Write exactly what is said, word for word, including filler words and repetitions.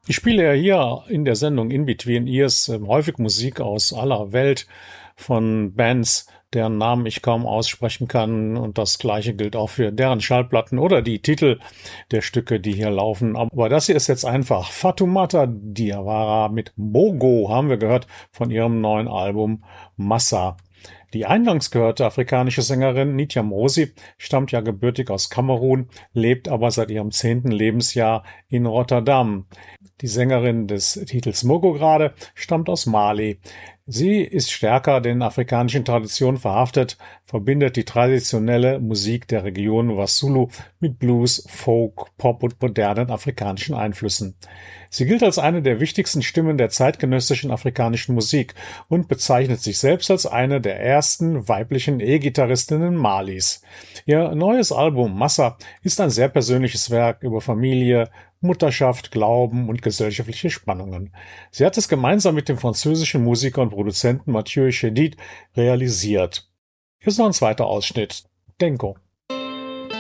Ich spiele ja hier in der Sendung In Between Ears ähm, häufig Musik aus aller Welt von Bands, deren Namen ich kaum aussprechen kann. Und das Gleiche gilt auch für deren Schallplatten oder die Titel der Stücke, die hier laufen. Aber das hier ist jetzt einfach. Fatoumata Diawara mit Bogo haben wir gehört von ihrem neuen Album Massa. Die eingangs gehörte afrikanische Sängerin Nitya Mosi stammt ja gebürtig aus Kamerun, lebt aber seit ihrem zehnten Lebensjahr in Rotterdam. Die Sängerin des Titels Mogo gerade stammt aus Mali. Sie ist stärker den afrikanischen Traditionen verhaftet, verbindet die traditionelle Musik der Region Wasulu mit Blues, Folk, Pop und modernen afrikanischen Einflüssen. Sie gilt als eine der wichtigsten Stimmen der zeitgenössischen afrikanischen Musik und bezeichnet sich selbst als eine der ersten weiblichen E-Gitarristinnen Malis. Ihr neues Album Massa ist ein sehr persönliches Werk über Familie, Mutterschaft, Glauben und gesellschaftliche Spannungen. Sie hat es gemeinsam mit dem französischen Musiker und Produzenten Mathieu Chédid realisiert. Hier ist noch ein zweiter Ausschnitt. Denko.